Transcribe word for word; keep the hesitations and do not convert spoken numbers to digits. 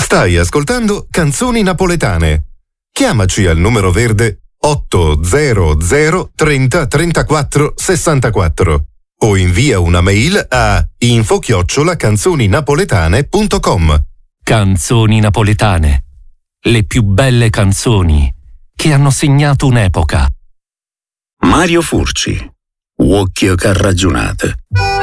Stai ascoltando Canzoni Napoletane. Chiamaci al numero verde otto zero zero trenta trentaquattro sessantaquattro o invia una mail a info chiocciola canzoninapoletane punto com. Canzoni Napoletane. Le più belle canzoni che hanno segnato un'epoca. Mario Furci, Uocchio che ha ragionato.